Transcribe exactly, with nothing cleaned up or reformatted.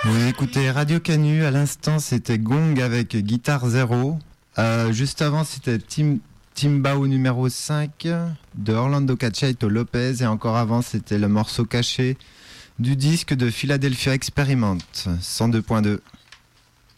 Vous écoutez Radio Canu, à l'instant c'était Gong avec Guitare Zéro. Euh, juste avant c'était Tim, Timbao numéro cinq de Orlando Cachaito Lopez. Et encore avant c'était le morceau caché du disque de Philadelphia Experiment, cent deux point deux.